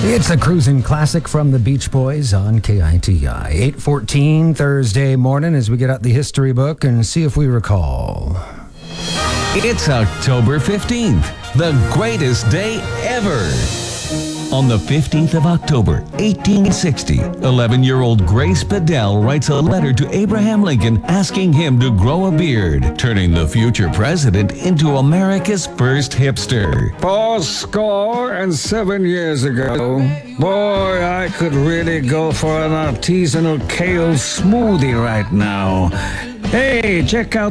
It's a cruising classic from the Beach Boys on KITI. 8:14 Thursday morning as we get out the history book and see if we recall. It's October 15th, the greatest day ever. On the 15th of October, 1860, 11-year-old Grace Bedell writes a letter to Abraham Lincoln asking him to grow a beard, turning the future president into America's first hipster. 7 years ago, boy, I could really go for an artisanal kale smoothie right now. Hey, check out